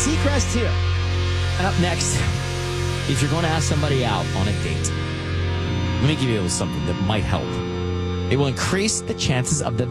Seacrest here. And up next, if you're going to ask somebody out on a date, let me give you something that might help. It will increase the chances of them